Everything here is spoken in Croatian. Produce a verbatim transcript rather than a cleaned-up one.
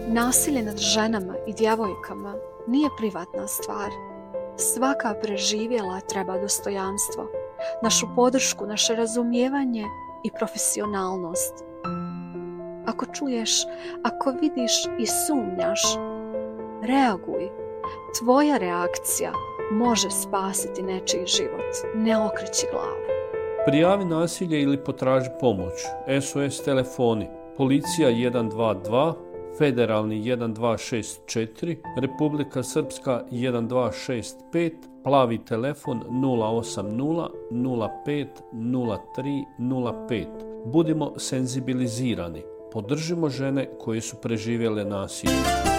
Nasilje nad ženama i djevojkama nije privatna stvar. Svaka preživjela treba dostojanstvo, našu podršku, naše razumijevanje i profesionalnost. Ako čuješ, ako vidiš i sumnjaš, reaguj. Tvoja reakcija može spasiti nečiji život. Ne okreći glavu. Prijavi nasilje ili potraži pomoć. S O S telefoni. Policija jedan dva dva, Federalni jedan dva šest četiri, Republika Srpska jedan dva šest pet, plavi telefon nula osam nula nula pet nula tri nula pet. Budimo senzibilizirani. Podržimo žene koje su preživjele nasilje.